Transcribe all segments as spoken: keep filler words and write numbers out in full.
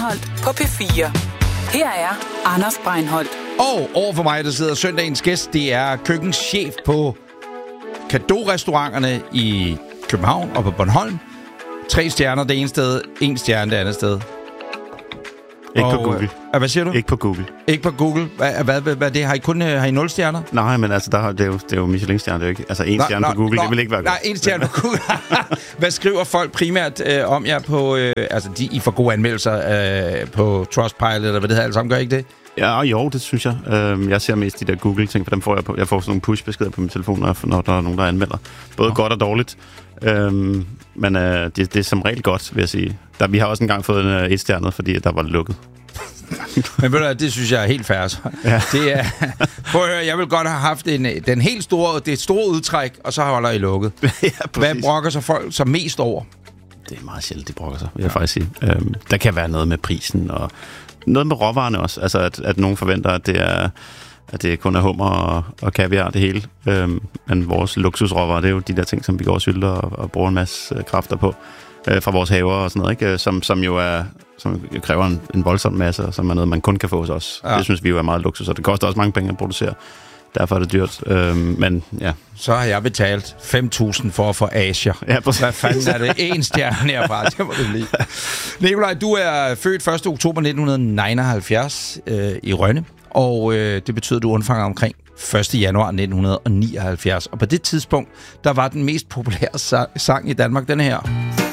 På P fire. Her er Anders Breinholt. Og over for mig, der sidder søndagens gæst, det er køkkenschef på Cadeau-restauranterne i København og på Bornholm. Tre stjerner det ene sted, en stjerne det andet sted. Ikke og, på Google. Øh, hvad siger du? Ikke på Google. Ikke på Google. Hvad, hvad, hvad, hvad det? Har I kun har I nul stjerner? Nej, men altså, der, det, er jo, det er jo Michelin-stjerner, det er jo ikke. Altså, en stjerne på Google, nå, det vil ikke være godt. Nej, en stjerne på Google. Hvad skriver folk primært øh, om jer på... Øh, altså, de, I får gode anmeldelser øh, på Trustpilot, eller hvad det hedder alle sammen, gør I ikke det? Ja, jo, det synes jeg. Øhm, jeg ser mest de der Google-ting, for dem får jeg på. Jeg får sådan nogle push-beskeder på min telefon, når der er nogen, der anmelder. Både oh. godt og dårligt. Øhm, men øh, det, det er som regel godt, vil jeg sige. Der, vi har også engang fået en uh, et-stjernet, fordi der var lukket. Men ved du, det synes jeg er helt fair. Ja. Det er, prøv at høre, jeg vil godt have haft en, den helt store, det store udtræk, og så holder I lukket. Ja, hvad brokker så folk så mest over? Det er meget sjældent, de brokker sig, vil jeg ja. faktisk sige. Øhm, der kan være noget med prisen, og noget med råvarerne også. Altså, at, at nogen forventer, at det er, at det kun er hummer og, og kaviar, det hele. Øhm, men vores luksusråvarer, det er jo de der ting, som vi går og sylter og, og bruger en masse øh, kræfter på. Øh, fra vores haver og sådan noget, ikke? Som, som jo er, som jo kræver en, en voldsom masse, og som er noget, man kun kan få hos os. Ja. Det synes vi jo er meget luksus, og det koster også mange penge at producere. Derfor er det dyrt. Øhm, men ja. Så har jeg betalt fem tusind for at få Asia. Ja, hvad fanden er det? En stjerne herfra. Det må det blive. Nikolaj, du er født første oktober nitten nioghalvfjerds øh, i Rønne, og øh, det betyder, at du undfanger omkring første januar nitten nioghalvfjerds. Og på det tidspunkt, der var den mest populære sang, sang i Danmark, den her.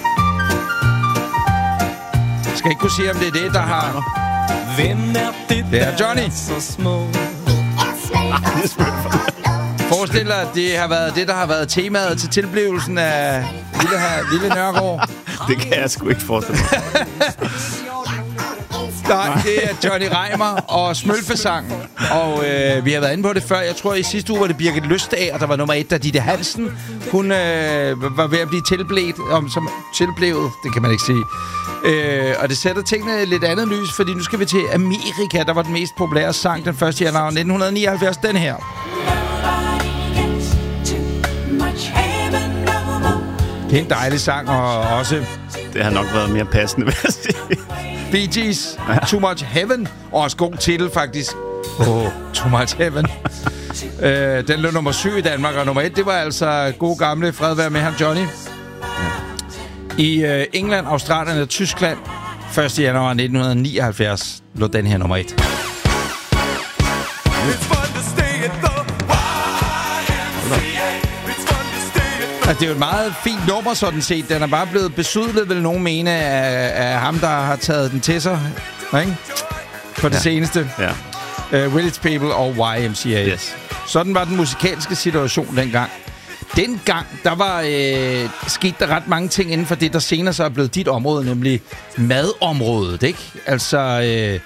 Jeg skal ikke kunne sige, om det er det, der har... Hvem er det, det er Johnny. Så små? Forestil dig, at det har været det, der har været temaet til tilblivelsen af Lille, Lille Nørgaard. Det kan jeg sgu ikke forestille mig. Nej, det er Johnny Reimer og Smølfesangen. Og øh, vi har været inde på det før. Jeg tror, i sidste uge var det Birgit Løstager, der var nummer et, da Ditte Hansen. Hun øh, var ved at blive tilblevet, om som tilblevet, det kan man ikke sige. Øh, og det sætter tingene lidt andet lys, fordi nu skal vi til Amerika, der var den mest populære sang den første januar nitten nioghalvfjerds, den her. Det er en dejlig sang, og også... Det har nok været mere passende, vil jeg sige. Bee Gees, ja. Too Much Heaven, og også god titel faktisk. Oh, Too Much Heaven. øh, den lå nummer syv i Danmark, og nummer et, det var altså god gamle fred være med ham, Johnny. Ja. I øh, England, Australien og Tyskland, første januar nitten nioghalvfjerds, lå den her nummer et. Altså, det er jo et meget fint nummer, sådan set. Den er bare blevet besudlet, vil nogen mene, af, af ham, der har taget den til sig, ikke? På det ja. seneste. Ja. Uh, Village People og Y M C A. Yes. Sådan var den musikalske situation dengang. Dengang, der var øh, sket der ret mange ting inden for det, der senere så er blevet dit område, nemlig madområdet, ikke? Altså, øh,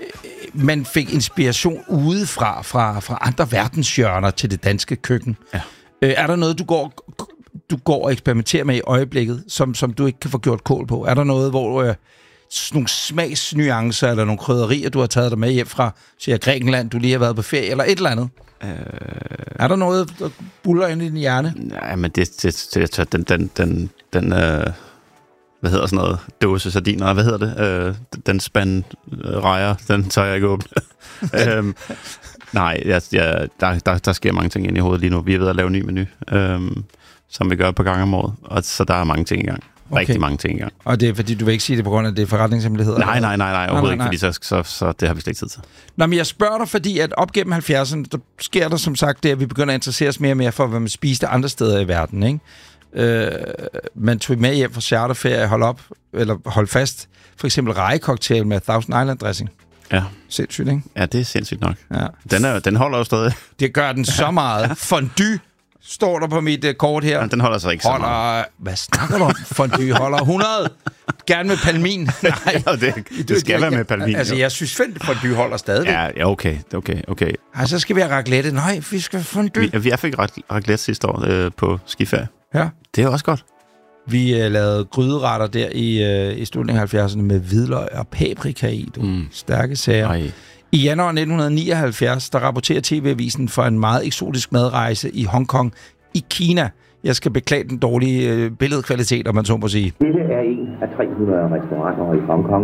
man fik inspiration udefra, fra, fra andre verdenshjørner til det danske køkken. Ja. Øh, er der noget, du går... du går og eksperimenterer med i øjeblikket, som, som du ikke kan få gjort kål på? Er der noget, hvor øh, nogle smagsnuancer eller nogle krydderier, du har taget dig med hjem fra, siger Grækenland, du lige har været på ferie, eller et eller andet? Øh... Er der noget, der buller ind i din hjerne? Nej, men det, det, det den, den, den, den øh, hvad hedder sådan noget, dåse sardiner, hvad hedder det? Øh, den spand øh, rejer, den tager jeg ikke åbne. øhm, nej, jeg, jeg, der, der, der sker mange ting ind i hovedet lige nu. Vi er ved at lave en ny menu. Øhm, som vi gør på gang om året. Og så der er mange ting i gang. Okay. Rigtig mange ting i gang. Og det er fordi, du vil ikke sige det på grund af det forretningshemmeligheder? Nej, nej, nej, nej, overhovedet nej, nej, nej. ikke, fordi så, så, så det har vi slet ikke tid til. Nå, men jeg spørger dig, fordi at op gennem halvfjerdserne, der sker der som sagt det, at vi begynder at interessere os mere og mere for, hvad man spiste andre steder i verden, ikke? Øh, man tog med hjem fra charterferie, hold op, eller hold fast, for eksempel rejecocktail med Thousand Island dressing. Ja. Sindssygt, ikke? Ja, det er sindssygt nok. Ja. Den, er, den holder jo stadig. Det gør den så meget. Fondue står der på mit uh, kort her. Ja, den holder sig ikke holder, så meget. Hvad snakker du om? Fondue holder hundrede. Gerne med palmin. Nej. Ja, det, det skal være med palmin. Altså, jeg synes fint, fondue holder stadig. Ja, ja, okay, okay, okay. Ej, så skal vi have raclette. Nej, vi skal have fondue. Vi, vi fik raclette sidste år øh, på skiferie. Ja. Det er også godt. Vi uh, lavede gryderetter der i, uh, i slutningen af halvfjerdserne med hvidløg og paprika i. Du. Mm. Stærke sager. Ej. I januar nitten nioghalvfjerds, der rapporterer T V-avisen for en meget eksotisk madrejse i Hongkong i Kina. Jeg skal beklage den dårlige øh, billedkvalitet, om man så må sige. Dette er en af tre hundrede restauranter i Hongkong,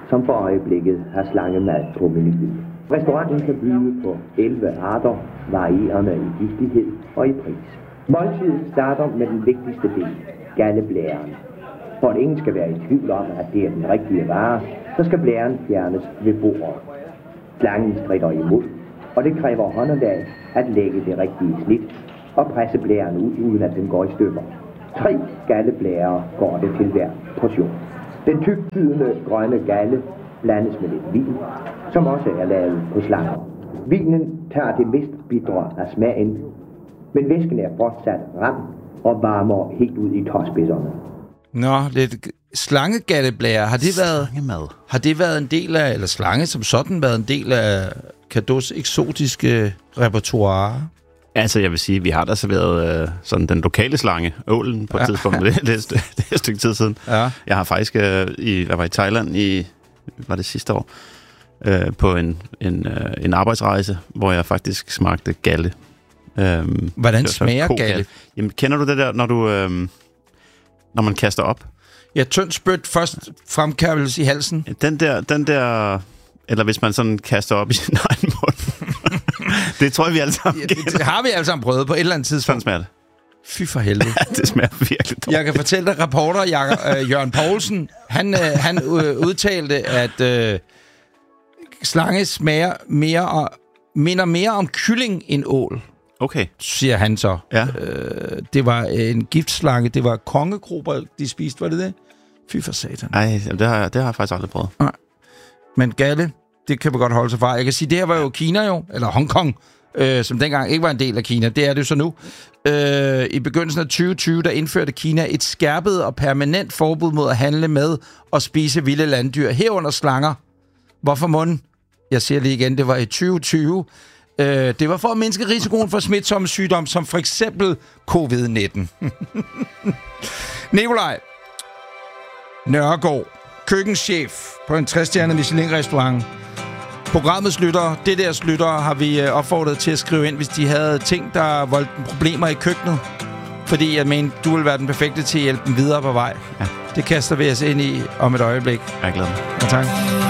som for øjeblikket har slangemad på menuen. Restauranten kan byde på elleve arter, varierende i giftighed og i pris. Måltidet starter med den vigtigste del, galleblæren. For at ingen skal være i tvivl om, at det er den rigtige vare, så skal blæren fjernes ved bordet. Slangen stritter imod, og det kræver håndeværk at lægge det rigtige snit og presse blæren ud, uden at den går i stykker. Tre galleblærer går det til hver portion. Den tykfydende grønne galle blandes med lidt vin, som også er lavet på slanger. Vinen tager det mest bitre af smagen, men væsken er fortsat ram og varmer helt ud i tåspidserne. Nå, lidt slangegalleblære. Har det været Slangemad. Har det været en del af, eller slange som sådan, været en del af Cadeaus eksotiske repertoire? Altså, jeg vil sige, vi har da serveret øh, sådan den lokale slange, ålen, på et ja. tidspunkt. Det, det, er et, det er et stykke tid siden. Ja. Jeg har faktisk, øh, i, jeg var i Thailand i, var det sidste år, øh, på en, en, øh, en arbejdsrejse, hvor jeg faktisk smagte galle. Øhm, Hvordan smager galle? Jamen, kender du det der, når du, øh, når man kaster op? Ja, tynd spyt først fremkaldes i halsen. Den der, den der, eller hvis man sådan kaster op i sin egen mund. Det tror jeg, vi alle sammen ja, det, det har vi alle sammen prøvet på et eller andet tidspunkt. Sådan smager det. Fy for helvede. Ja, det smager virkelig dårligt. Jeg kan fortælle dig, reporter Jacob, øh, Jørgen Poulsen, han, øh, han øh, udtalte, at øh, slange smager mere og, minder mere om kylling end ål. Okay. Siger han så. Ja. Øh, det var en giftslange, det var kongegrupper, de spiste, var det det? Fy for satan. Nej, det har, det har jeg faktisk aldrig prøvet. Nej. Men galle, det kan man godt holde sig fra. Jeg kan sige, det her var jo Kina jo, eller Hongkong, øh, som dengang ikke var en del af Kina. Det er det jo så nu. Øh, I begyndelsen af tyve tyve, der indførte Kina et skærpet og permanent forbud mod at handle med og spise vilde landdyr, herunder slanger. Hvorfor munden? Jeg siger lige igen, det var i tyve tyve. Øh, det var for at mindske risikoen for smitsomme sygdomme, som for eksempel covid nitten. Nikolaj Nørgaard, køkkenchef på en tre-stjernet Michelin-restaurant. Programmets lyttere, det deres lyttere, har vi opfordret til at skrive ind, hvis de havde ting, der voldte problemer i køkkenet. Fordi jeg mener, du vil være den perfekte til at hjælpe dem videre på vej. Ja. Det kaster vi os ind i om et øjeblik. Jeg er glad. Ja, tak.